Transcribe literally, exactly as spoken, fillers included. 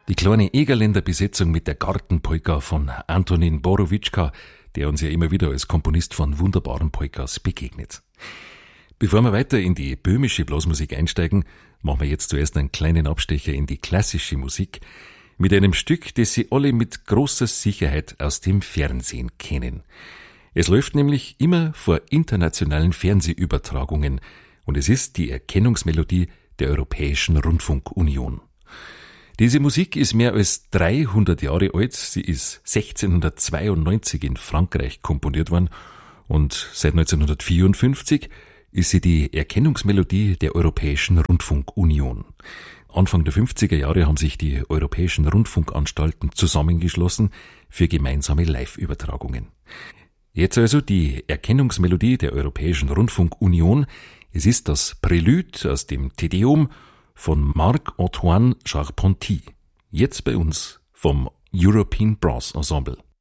Die kleine Egerländer Besetzung mit der Gartenpolka von Antonin Borowitschka, der uns ja immer wieder als Komponist von wunderbaren Polkas begegnet. Bevor wir weiter in die böhmische Blasmusik einsteigen, machen wir jetzt zuerst einen kleinen Abstecher in die klassische Musik mit einem Stück, das Sie alle mit großer Sicherheit aus dem Fernsehen kennen. Es läuft nämlich immer vor internationalen Fernsehübertragungen und es ist die Erkennungsmelodie der Europäischen Rundfunkunion. Diese Musik ist mehr als dreihundert Jahre alt, sie ist sechzehnhundertzweiundneunzig in Frankreich komponiert worden und seit neunzehnhundertvierundfünfzig ist sie die Erkennungsmelodie der Europäischen Rundfunkunion. Anfang der fünfziger Jahre haben sich die europäischen Rundfunkanstalten zusammengeschlossen für gemeinsame Live-Übertragungen. Jetzt also die Erkennungsmelodie der Europäischen Rundfunkunion. Es ist das Prälude aus dem Te Deum von Marc-Antoine Charpentier. Jetzt bei uns vom European Brass Ensemble.